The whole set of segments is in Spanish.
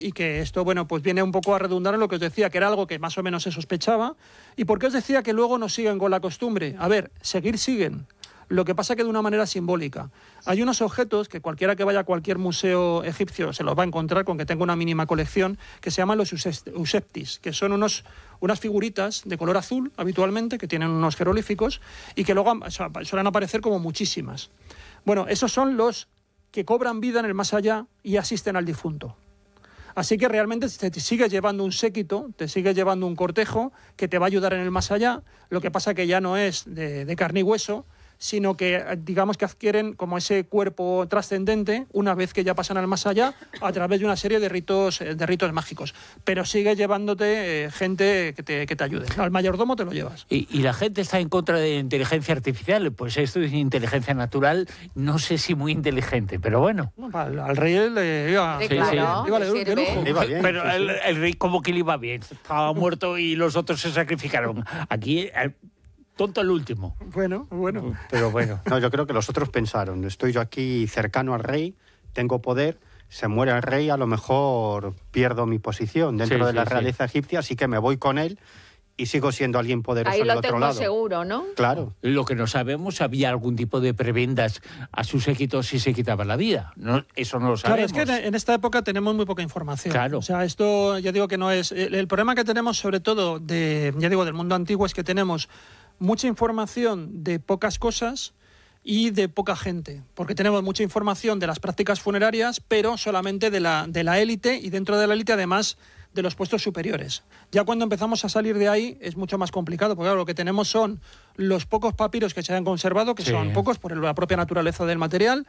y que esto, bueno, pues viene un poco a redundar en lo que os decía, que era algo que más o menos se sospechaba. ¿Y por qué os decía que luego no siguen con la costumbre? A ver, seguir siguen. Lo que pasa que de una manera simbólica. Hay unos objetos que cualquiera que vaya a cualquier museo egipcio se los va a encontrar con que tenga una mínima colección, que se llaman los useptis, que son unas figuritas de color azul, habitualmente, que tienen unos jeroglíficos y que luego suelen aparecer como muchísimas. Bueno, esos son los que cobran vida en el más allá y asisten al difunto. Así que realmente te sigues llevando un séquito, te sigues llevando un cortejo que te va a ayudar en el más allá. Lo que pasa que ya no es de carne y hueso, sino que digamos que adquieren como ese cuerpo trascendente una vez que ya pasan al más allá a través de una serie de ritos mágicos. Pero sigues llevándote gente que te ayude. Al mayordomo te lo llevas. Y la gente está en contra de la inteligencia artificial. Pues esto es inteligencia natural, no sé si muy inteligente, pero bueno. Al rey le iba de lujo. Pero el rey como que le iba bien. Estaba muerto y los otros se sacrificaron. Aquí... tonto el último. Bueno. Pero bueno. No, yo creo que los otros pensaron, estoy yo aquí cercano al rey, tengo poder, se muere el rey, a lo mejor pierdo mi posición dentro de la realeza egipcia, así que me voy con él y sigo siendo alguien poderoso ahí del otro lado. Ahí lo tengo seguro, ¿no? Claro. Lo que no sabemos, había algún tipo de prebendas a sus séquitos si se quitaba la vida. No, eso no lo sabemos. Claro, es que en esta época tenemos muy poca información. Claro. O sea, esto ya digo que no es... El problema que tenemos, sobre todo, del mundo antiguo, es que tenemos mucha información de pocas cosas y de poca gente, porque tenemos mucha información de las prácticas funerarias, pero solamente de la élite, y dentro de la élite además de los puestos superiores. Ya cuando empezamos a salir de ahí es mucho más complicado, porque claro, lo que tenemos son los pocos papiros que se han conservado, que son pocos por la propia naturaleza del material.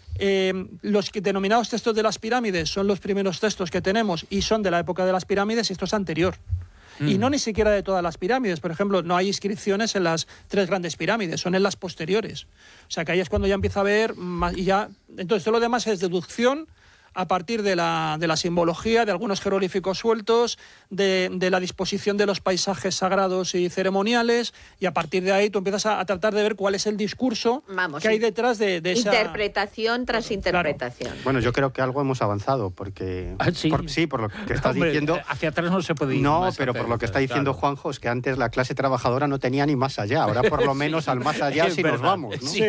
Los denominados textos de las pirámides son los primeros textos que tenemos y son de la época de las pirámides, y esto es anterior. Y no ni siquiera de todas las pirámides. Por ejemplo, no hay inscripciones en las 3 grandes pirámides, son en las posteriores. O sea, que ahí es cuando ya empieza a haber más, y ya... Entonces, todo lo demás es deducción a partir de la simbología, de algunos jeroglíficos sueltos, de la disposición de los paisajes sagrados y ceremoniales, y a partir de ahí tú empiezas a tratar de ver cuál es el discurso que hay detrás de esa... Interpretación tras interpretación. Claro. Bueno, yo creo que algo hemos avanzado, porque... por lo que estás diciendo... Hacia atrás no se puede ir. No, pero por lo que está diciendo Juanjo, es que antes la clase trabajadora no tenía ni más allá. Ahora por lo menos al más allá sí nos vamos, ¿no? Sí.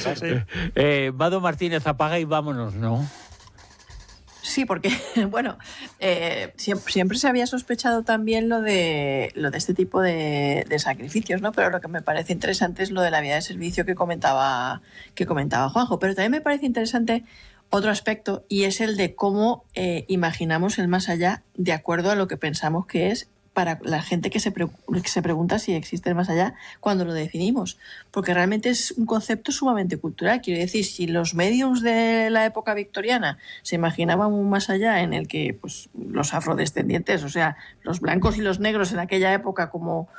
Vado Martínez, apaga y vámonos, ¿no? Sí, porque, bueno, siempre se había sospechado también lo de este tipo de sacrificios, ¿no? Pero lo que me parece interesante es lo de la vida de servicio que comentaba Juanjo. Pero también me parece interesante otro aspecto, y es el de cómo imaginamos el más allá de acuerdo a lo que pensamos que es para la gente que se pregunta si existe el más allá cuando lo definimos. Porque realmente es un concepto sumamente cultural. Quiero decir, si los médiums de la época victoriana se imaginaban un más allá en el que pues, los afrodescendientes, o sea, los blancos y los negros en aquella época, como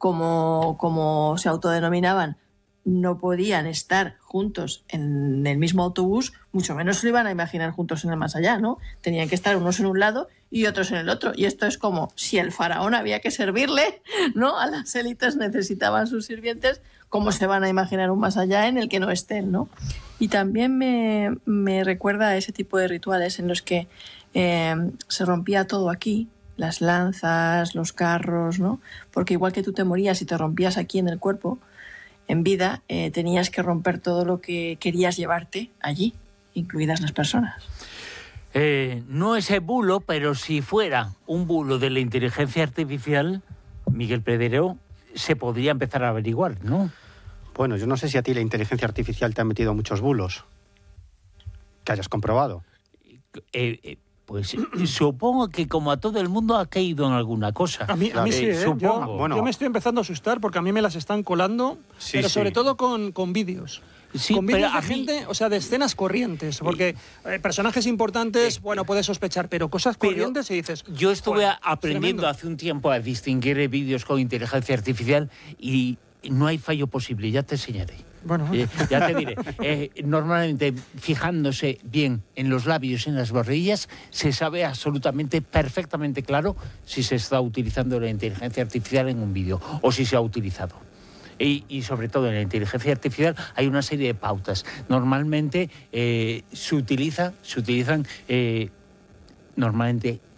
se autodenominaban, no podían estar juntos en el mismo autobús, mucho menos se lo iban a imaginar juntos en el más allá, ¿no? Tenían que estar unos en un lado y otros en el otro. Y esto es como si el faraón había que servirle, ¿no? A las élites necesitaban sus sirvientes, ¿cómo se van a imaginar un más allá en el que no estén, ¿no? Y también me recuerda a ese tipo de rituales en los que se rompía todo aquí, las lanzas, los carros, ¿no? Porque igual que tú te morías y te rompías aquí en el cuerpo, en vida, tenías que romper todo lo que querías llevarte allí, incluidas las personas. No es el bulo, pero si fuera un bulo de la inteligencia artificial, Miguel Pedrero, se podría empezar a averiguar, ¿no? Bueno, yo no sé si a ti la inteligencia artificial te ha metido muchos bulos que hayas comprobado. Pues supongo que como a todo el mundo ha caído en alguna cosa. A mí sí, supongo. Yo me estoy empezando a asustar porque a mí me las están colando, pero sobre todo con vídeos. Sí, con vídeos pero de gente, o sea, de escenas corrientes, porque personajes importantes, bueno, puedes sospechar, pero cosas corrientes y dices... Yo estuve aprendiendo hace un tiempo a distinguir vídeos con inteligencia artificial y no hay fallo posible, ya te enseñaré. Bueno, ya te diré. Normalmente, fijándose bien en los labios y en las barrillas, se sabe absolutamente, perfectamente claro si se está utilizando la inteligencia artificial en un vídeo o si se ha utilizado. Y sobre todo en la inteligencia artificial hay una serie de pautas. Normalmente se utilizan normalmente